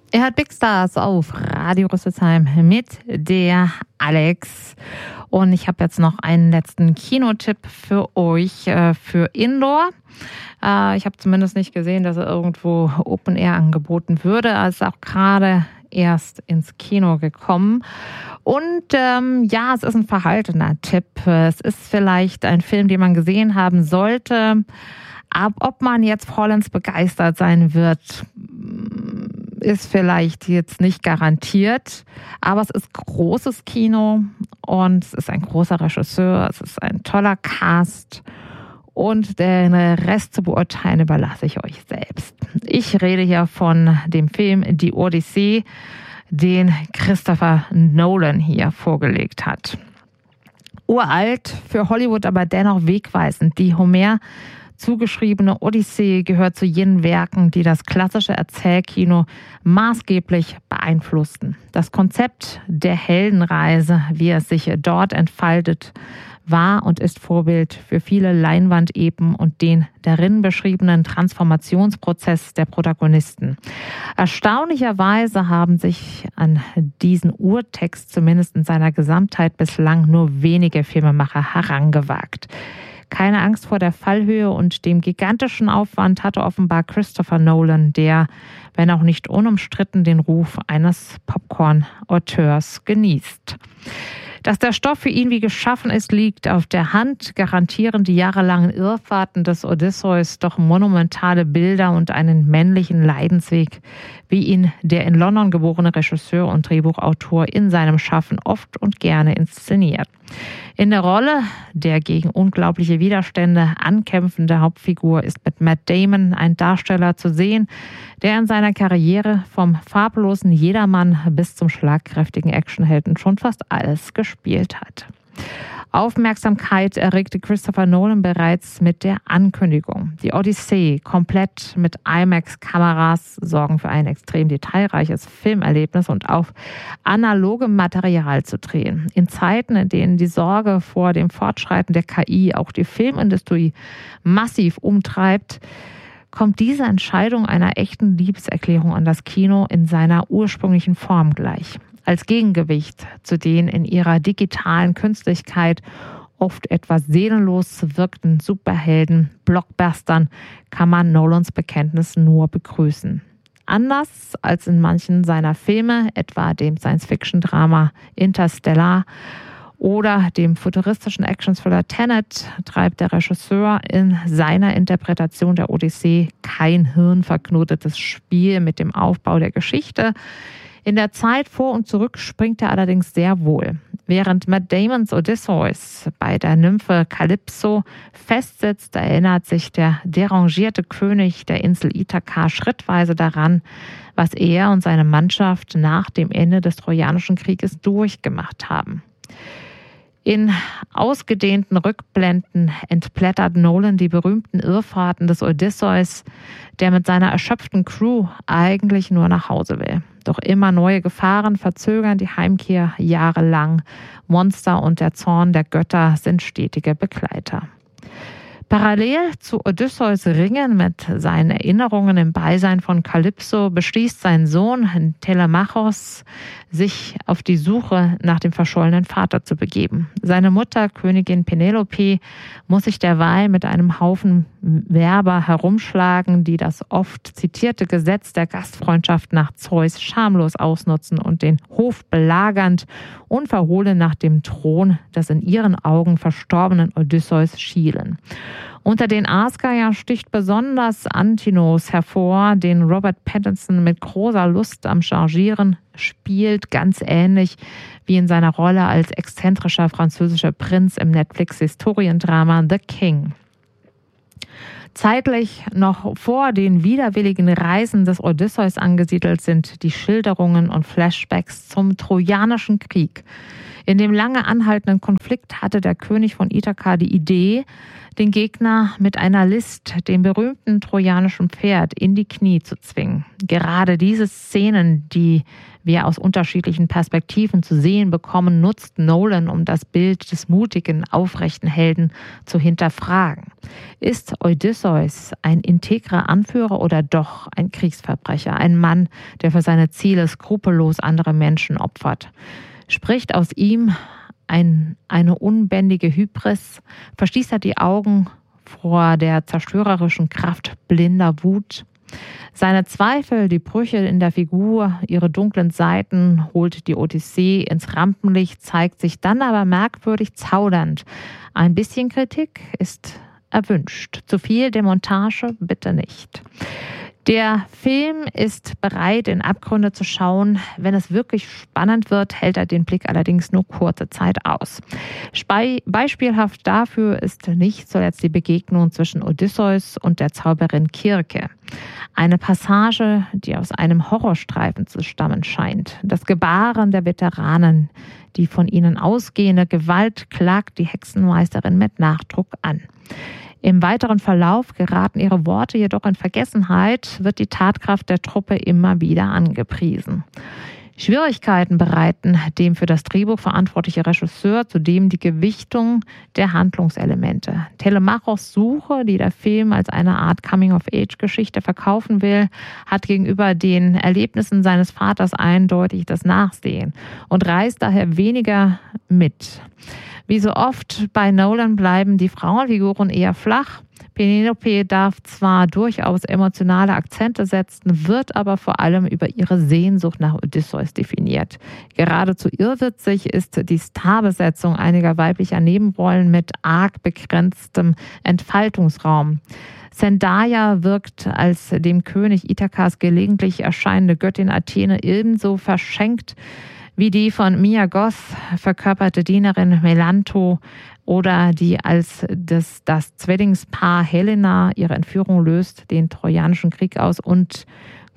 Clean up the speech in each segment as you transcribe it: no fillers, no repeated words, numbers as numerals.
Ihr hört Big Stars auf Radio Rüsselsheim mit der Alex. Und ich habe jetzt noch einen letzten Kinotipp für euch für Indoor. Ich habe zumindest nicht gesehen, dass er irgendwo Open Air angeboten würde. Er ist auch gerade erst ins Kino gekommen. Und es ist ein verhaltener Tipp. Es ist vielleicht ein Film, den man gesehen haben sollte. Aber ob man jetzt vollends begeistert sein wird, ist vielleicht jetzt nicht garantiert. Aber es ist großes Kino und es ist ein großer Regisseur. Es ist ein toller Cast. Und den Rest zu beurteilen überlasse ich euch selbst. Ich rede hier von dem Film Die Odyssee, den Christopher Nolan hier vorgelegt hat. Uralt, für Hollywood aber dennoch wegweisend. Die Homer zugeschriebene Odyssee gehört zu jenen Werken, die das klassische Erzählkino maßgeblich beeinflussten. Das Konzept der Heldenreise, wie es sich dort entfaltet, war und ist Vorbild für viele Leinwandepen und den darin beschriebenen Transformationsprozess der Protagonisten. Erstaunlicherweise haben sich an diesen Urtext zumindest in seiner Gesamtheit bislang nur wenige Filmemacher herangewagt. Keine Angst vor der Fallhöhe und dem gigantischen Aufwand hatte offenbar Christopher Nolan, der, wenn auch nicht unumstritten, den Ruf eines Popcorn-Auteurs genießt. Dass der Stoff für ihn wie geschaffen ist, liegt auf der Hand, garantieren die jahrelangen Irrfahrten des Odysseus doch monumentale Bilder und einen männlichen Leidensweg, wie ihn der in London geborene Regisseur und Drehbuchautor in seinem Schaffen oft und gerne inszeniert. In der Rolle der gegen unglaubliche Widerstände ankämpfende Hauptfigur ist mit Matt Damon ein Darsteller zu sehen, der in seiner Karriere vom farblosen Jedermann bis zum schlagkräftigen Actionhelden schon fast alles gespielt hat. Aufmerksamkeit erregte Christopher Nolan bereits mit der Ankündigung. Die Odyssee, komplett mit IMAX-Kameras, sorgen für ein extrem detailreiches Filmerlebnis und auf analogem Material zu drehen. In Zeiten, in denen die Sorge vor dem Fortschreiten der KI auch die Filmindustrie massiv umtreibt, kommt diese Entscheidung einer echten Liebeserklärung an das Kino in seiner ursprünglichen Form gleich. Als Gegengewicht zu den in ihrer digitalen Künstlichkeit oft etwas seelenlos wirkten Superhelden-Blockbustern kann man Nolans Bekenntnis nur begrüßen. Anders als in manchen seiner Filme, etwa dem Science-Fiction-Drama Interstellar oder dem futuristischen Action-Thriller Tenet, treibt der Regisseur in seiner Interpretation der Odyssee kein hirnverknotetes Spiel mit dem Aufbau der Geschichte. In der Zeit vor und zurück springt er allerdings sehr wohl. Während Matt Damons Odysseus bei der Nymphe Kalypso festsitzt, erinnert sich der derangierte König der Insel Ithaka schrittweise daran, was er und seine Mannschaft nach dem Ende des Trojanischen Krieges durchgemacht haben. In ausgedehnten Rückblenden entblättert Nolan die berühmten Irrfahrten des Odysseus, der mit seiner erschöpften Crew eigentlich nur nach Hause will. Doch immer neue Gefahren verzögern die Heimkehr jahrelang. Monster und der Zorn der Götter sind stetige Begleiter. Parallel zu Odysseus Ringen mit seinen Erinnerungen im Beisein von Kalypso beschließt sein Sohn Telemachos, sich auf die Suche nach dem verschollenen Vater zu begeben. Seine Mutter, Königin Penelope, muss sich derweil mit einem Haufen Werber herumschlagen, die das oft zitierte Gesetz der Gastfreundschaft nach Zeus schamlos ausnutzen und den Hof belagernd unverhohlen nach dem Thron des in ihren Augen verstorbenen Odysseus schielen. Unter den Aasgeier sticht besonders Antinous hervor, den Robert Pattinson mit großer Lust am Changieren spielt, ganz ähnlich wie in seiner Rolle als exzentrischer französischer Prinz im Netflix-Historiendrama The King. Zeitlich noch vor den widerwilligen Reisen des Odysseus angesiedelt sind die Schilderungen und Flashbacks zum Trojanischen Krieg. In dem lange anhaltenden Konflikt hatte der König von Ithaka die Idee, den Gegner mit einer List, dem berühmten trojanischen Pferd, in die Knie zu zwingen. Gerade diese Szenen, die wir aus unterschiedlichen Perspektiven zu sehen bekommen, nutzt Nolan, um das Bild des mutigen, aufrechten Helden zu hinterfragen. Ist Odysseus ein integrer Anführer oder doch ein Kriegsverbrecher, ein Mann, der für seine Ziele skrupellos andere Menschen opfert? Spricht aus ihm eine unbändige Hybris? Verschließt er die Augen vor der zerstörerischen Kraft blinder Wut? Seine Zweifel, die Brüche in der Figur, ihre dunklen Seiten holt die Odyssee ins Rampenlicht, zeigt sich dann aber merkwürdig zaudernd. Ein bisschen Kritik ist erwünscht. Zu viel Demontage bitte nicht. Der Film ist bereit, in Abgründe zu schauen. Wenn es wirklich spannend wird, hält er den Blick allerdings nur kurze Zeit aus. Beispielhaft dafür ist nicht zuletzt die Begegnung zwischen Odysseus und der Zauberin Kirke. Eine Passage, die aus einem Horrorstreifen zu stammen scheint. Das Gebaren der Veteranen, die von ihnen ausgehende Gewalt klagt die Hexenmeisterin mit Nachdruck an. Im weiteren Verlauf geraten ihre Worte jedoch in Vergessenheit, wird die Tatkraft der Truppe immer wieder angepriesen. Schwierigkeiten bereiten dem für das Drehbuch verantwortliche Regisseur zudem die Gewichtung der Handlungselemente. Telemachos Suche, die der Film als eine Art Coming-of-Age-Geschichte verkaufen will, hat gegenüber den Erlebnissen seines Vaters eindeutig das Nachsehen und reißt daher weniger mit. Wie so oft bei Nolan bleiben die Frauenfiguren eher flach. Penelope darf zwar durchaus emotionale Akzente setzen, wird aber vor allem über ihre Sehnsucht nach Odysseus definiert. Geradezu irrwitzig ist die Starbesetzung einiger weiblicher Nebenrollen mit arg begrenztem Entfaltungsraum. Zendaya wirkt als dem König Ithakas gelegentlich erscheinende Göttin Athene ebenso verschenkt wie die von Mia Goth verkörperte Dienerin Melanto oder die als das Zwillingspaar Helena ihre Entführung löst, den Trojanischen Krieg aus und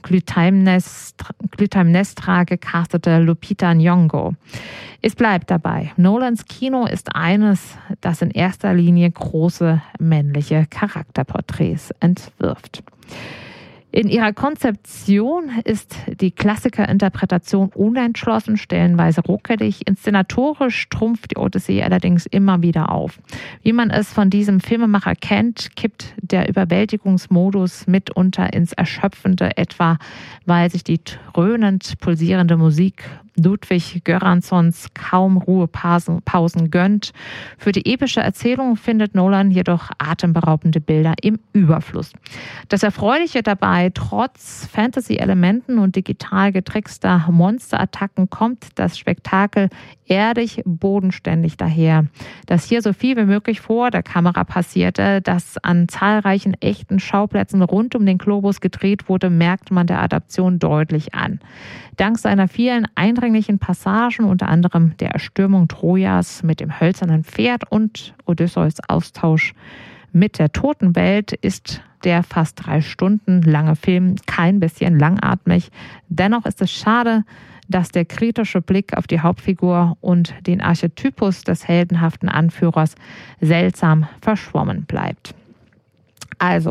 Clytemnestra gecastete Lupita Nyong'o. Es bleibt dabei, Nolans Kino ist eines, das in erster Linie große männliche Charakterporträts entwirft. In ihrer Konzeption ist die Klassikerinterpretation unentschlossen, stellenweise ruckelig. Inszenatorisch trumpft die Odyssee allerdings immer wieder auf. Wie man es von diesem Filmemacher kennt, kippt der Überwältigungsmodus mitunter ins Erschöpfende, etwa weil sich die dröhnend pulsierende Musik Ludwig Göranssons kaum Ruhepausen gönnt. Für die epische Erzählung findet Nolan jedoch atemberaubende Bilder im Überfluss. Das Erfreuliche dabei, trotz Fantasy-Elementen und digital getrickster Monsterattacken kommt das Spektakel erdig bodenständig daher. Dass hier so viel wie möglich vor der Kamera passierte, dass an zahlreichen echten Schauplätzen rund um den Globus gedreht wurde, merkt man der Adaption deutlich an. Dank seiner vielen eindringlichen Passagen, unter anderem der Erstürmung Trojas mit dem hölzernen Pferd und Odysseus Austausch mit der Totenwelt, ist der fast 3 Stunden lange Film kein bisschen langatmig. Dennoch ist es schade, dass der kritische Blick auf die Hauptfigur und den Archetypus des heldenhaften Anführers seltsam verschwommen bleibt. Also,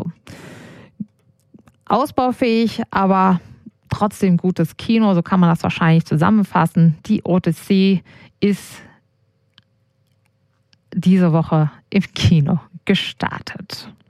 ausbaufähig, aber trotzdem gutes Kino, so kann man das wahrscheinlich zusammenfassen. Die Odyssee ist diese Woche im Kino gestartet.